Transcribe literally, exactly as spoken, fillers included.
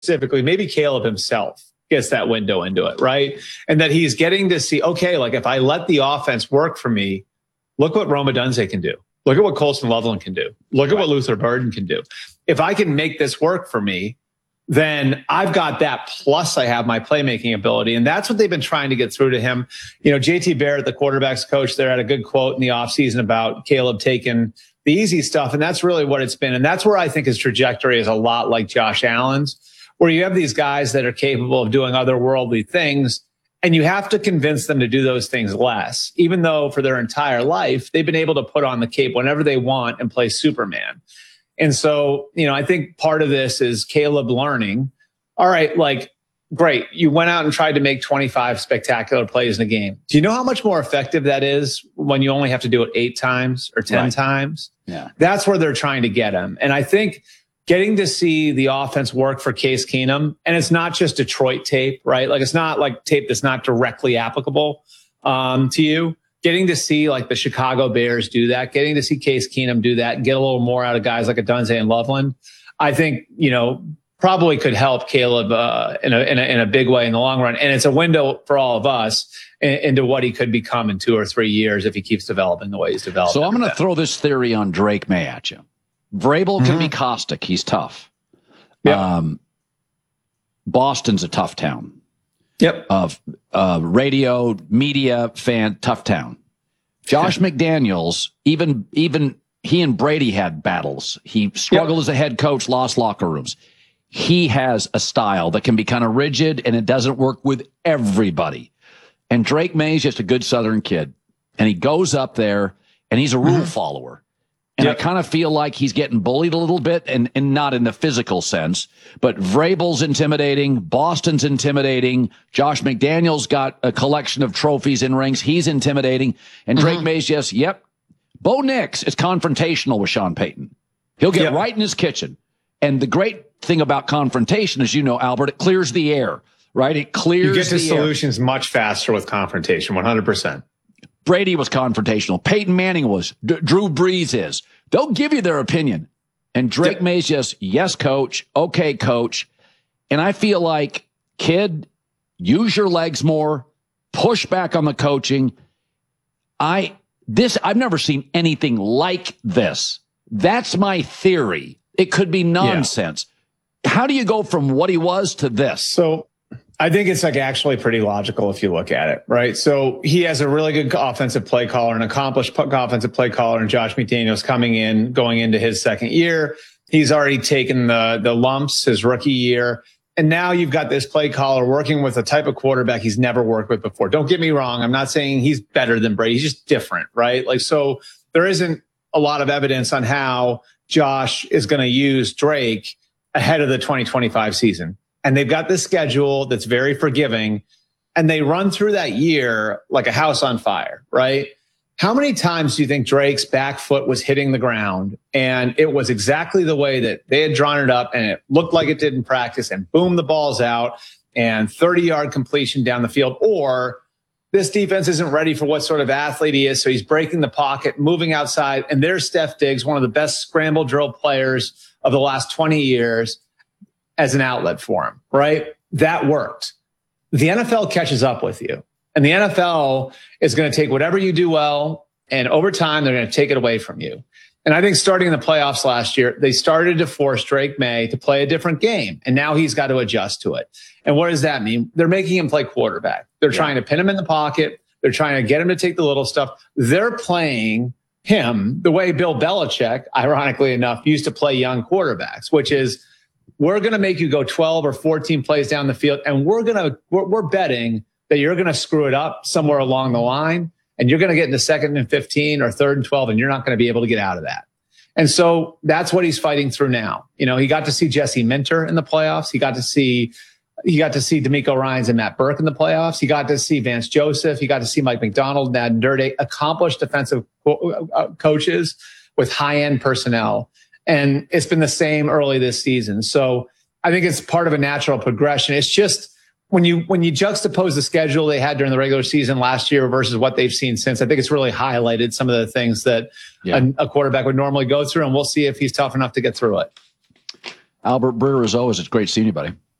specifically, maybe Caleb himself gets that window into it, right? And that he's getting to see, okay, like if I let the offense work for me, look what Rome Odunze can do. Look at what Colston Loveland can do. Look at what Luther Burden can do. If I can make this work for me, then I've got that. Plus I have my playmaking ability. And that's what they've been trying to get through to him. You know, J T Barrett, the quarterback's coach there, had a good quote in the offseason about Caleb taking the easy stuff. And that's really what it's been. And that's where I think his trajectory is a lot like Josh Allen's, where you have these guys that are capable of doing otherworldly things, and you have to convince them to do those things less, even though for their entire life, they've been able to put on the cape whenever they want and play Superman. And so, you know, I think part of this is Caleb learning, all right, like, great, you went out and tried to make twenty-five spectacular plays in a game. Do you know how much more effective that is when you only have to do it eight times or ten right. times? Yeah. That's where they're trying to get him. And I think getting to see the offense work for Case Keenum, and it's not just Detroit tape, right? Like it's not like tape that's not directly applicable um, to you. Getting to see like the Chicago Bears do that, getting to see Case Keenum do that, and get a little more out of guys like Odunze and Loveland, I think, you know, probably could help Caleb uh, in, a, in a in a big way in the long run. And it's a window for all of us in, into what he could become in two or three years if he keeps developing the way he's developing. So I'm going to throw this theory on Drake May at you. Vrabel can mm-hmm. be caustic. He's tough. Yep. Um, Boston's a tough town. Yep. Of uh, uh, radio, media, fan, tough town. Josh McDaniels, even even he and Brady had battles. He struggled yep. as a head coach, lost locker rooms. He has a style that can be kind of rigid, and it doesn't work with everybody. And Drake May's just a good Southern kid, and he goes up there, and he's a rule mm-hmm. follower. And yep. I kind of feel like he's getting bullied a little bit, and, and not in the physical sense. But Vrabel's intimidating. Boston's intimidating. Josh McDaniels got a collection of trophies and rings. He's intimidating. And Drake mm-hmm. May's just, yep. Bo Nix is confrontational with Sean Payton. He'll get yep. right in his kitchen. And the great thing about confrontation, as you know, Albert, it clears the air, right? It clears You get to the solutions air. much faster with confrontation, one hundred percent. Brady was confrontational. Peyton Manning was. D- Drew Brees is. They'll give you their opinion. And Drake yeah. May's just, yes, coach. Okay, coach. And I feel like, kid, use your legs more. Push back on the coaching. I this I've never seen anything like this. That's my theory. It could be nonsense. Yeah. How do you go from what he was to this? So I think it's like actually pretty logical if you look at it, right? So he has a really good offensive play caller, an accomplished offensive play caller, and Josh McDaniels coming in, going into his second year. He's already taken the, the lumps his rookie year. And now you've got this play caller working with a type of quarterback he's never worked with before. Don't get me wrong. I'm not saying he's better than Brady. He's just different, right? Like, so there isn't a lot of evidence on how Josh is going to use Drake ahead of the twenty twenty-five season. And they've got this schedule that's very forgiving, and they run through that year like a house on fire, right? How many times do you think Drake's back foot was hitting the ground and it was exactly the way that they had drawn it up and it looked like it did in practice, and boom, the ball's out and thirty yard completion down the field? Or this defense isn't ready for what sort of athlete he is, so he's breaking the pocket, moving outside, and there's Steph Diggs, one of the best scramble drill players of the last twenty years, as an outlet for him, right? That worked. The N F L catches up with you, and the N F L is going to take whatever you do well, and over time, they're going to take it away from you. And I think starting in the playoffs last year, they started to force Drake May to play a different game, and now he's got to adjust to it. And what does that mean? They're making him play quarterback. They're yeah. trying to pin him in the pocket. They're trying to get him to take the little stuff. They're playing him the way Bill Belichick, ironically enough, used to play young quarterbacks, which is, we're going to make you go twelve or fourteen plays down the field, and we're going to we're, we're betting that you're going to screw it up somewhere along the line, and you're going to get into second and fifteen or third and twelve, and you're not going to be able to get out of that. And so that's what he's fighting through now. You know, he got to see Jesse Minter in the playoffs. He got to see he got to see D'Amico Ryans and Matt Burke in the playoffs. He got to see Vance Joseph. He got to see Mike McDonald, Nad Durde, accomplished defensive co- uh, coaches with high-end personnel. And it's been the same early this season. So I think it's part of a natural progression. It's just when you when you juxtapose the schedule they had during the regular season last year versus what they've seen since, I think it's really highlighted some of the things that yeah. a, a quarterback would normally go through. And we'll see if he's tough enough to get through it. Albert Breer, as always, it's great seeing you, buddy.